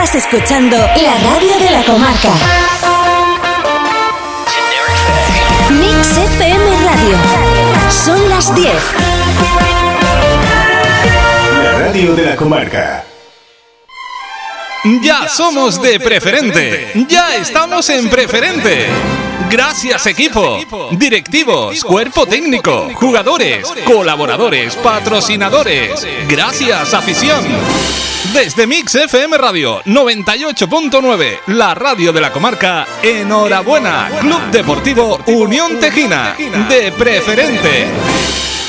Estás escuchando la radio de la comarca. Mix FM Radio. Son las 10. La radio de la comarca. Ya somos de Preferente. Ya estamos en Preferente. Gracias equipo, directivos, cuerpo técnico, jugadores, colaboradores, patrocinadores. Gracias afición. Desde Mix FM Radio 98.9, la radio de la comarca, enhorabuena, Club Deportivo Unión Tejina, de Preferente.